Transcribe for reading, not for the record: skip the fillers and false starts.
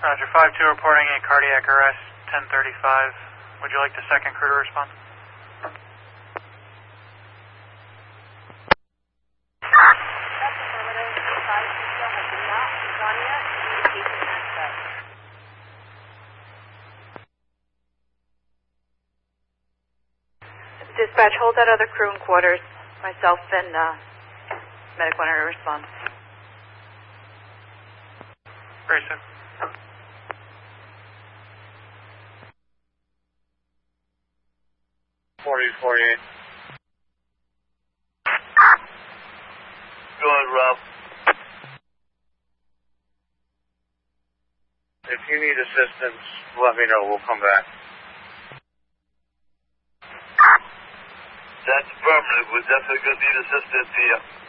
Roger, 5-2 reporting a cardiac arrest, 10:35. Would you like the second crew to respond? Dispatch, hold that other crew in quarters. Myself and medic wanted to respond. Very soon. Go ahead, Rob. If you need assistance, let me know. We'll come back. That's affirmative. We're definitely going to need assistance here.